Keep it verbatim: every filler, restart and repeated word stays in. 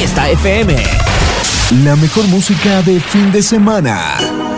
Fiesta F M. La mejor música de fin de semana.